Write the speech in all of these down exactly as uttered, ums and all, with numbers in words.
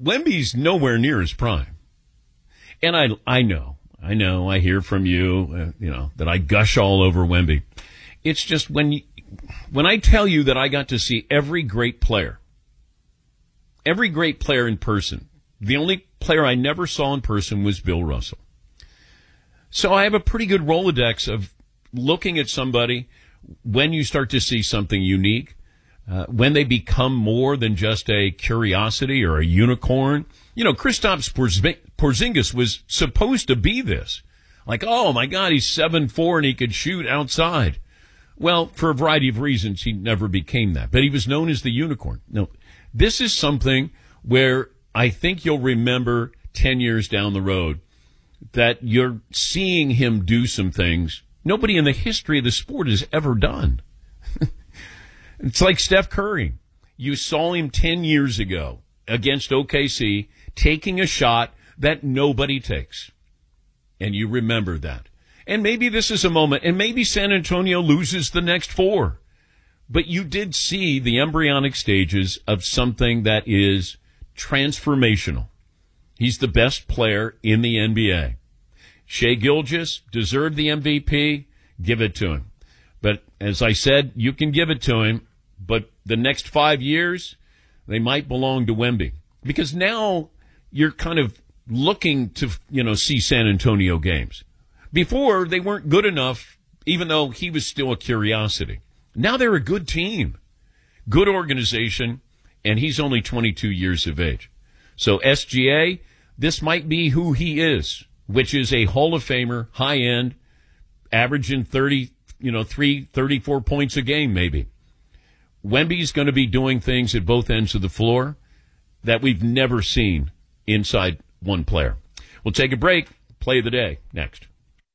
Wemby's nowhere near his prime. And I, I know, I know, I hear from you, uh, you know, that I gush all over Wemby. It's just when you, when I tell you that I got to see every great player, every great player in person, the only player I never saw in person was Bill Russell. So I have a pretty good Rolodex of looking at somebody when you start to see something unique, uh, when they become more than just a curiosity or a unicorn. You know, Kristaps Porzingis was supposed to be this. Like, oh, my God, he's seven foot four and he could shoot outside. Well, for a variety of reasons, he never became that. But he was known as the unicorn. No, this is something where I think you'll remember ten years down the road that you're seeing him do some things nobody in the history of the sport has ever done. It's like Steph Curry. You saw him ten years ago against O K C taking a shot that nobody takes. And you remember that. And maybe this is a moment, and maybe San Antonio loses the next four. But you did see the embryonic stages of something that is transformational. He's the best player in the N B A. Shai Gilgeous deserved the M V P. Give it to him. But as I said, you can give it to him, but the next five years, they might belong to Wemby. Because now you're kind of looking to, you know, see San Antonio games. Before, they weren't good enough, even though he was still a curiosity. Now they're a good team, good organization, and he's only twenty-two years of age. So S G A, this might be who he is, which is a Hall of Famer, high end, averaging thirty, you know, three, thirty-four points a game maybe. Wemby's going to be doing things at both ends of the floor that we've never seen inside one player. We'll take a break. Play of the day next.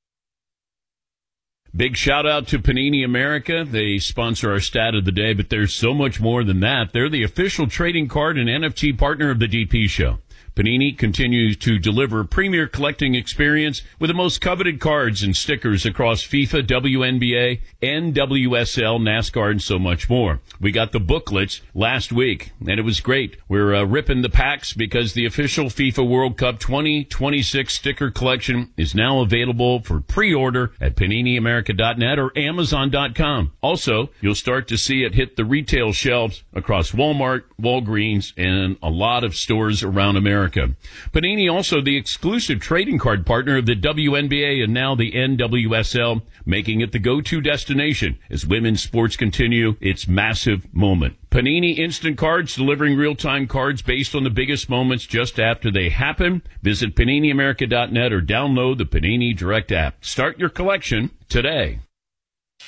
Big shout out to Panini America. They sponsor our stat of the day, but there's so much more than that. They're the official trading card and N F T partner of the D P Show. Panini continues to deliver a premier collecting experience with the most coveted cards and stickers across FIFA, W N B A, N W S L, NASCAR, and so much more. We got the booklets last week, and it was great. We're uh, ripping the packs because the official FIFA World Cup twenty twenty-six sticker collection is now available for pre-order at panini america dot net or amazon dot com. Also, you'll start to see it hit the retail shelves across Walmart, Walgreens, and a lot of stores around America. Panini also the exclusive trading card partner of the W N B A and now the N W S L, making it the go-to destination as women's sports continue its massive moment. Panini Instant Cards, delivering real-time cards based on the biggest moments just after they happen. Visit panini america dot net or download the Panini Direct app. Start your collection today.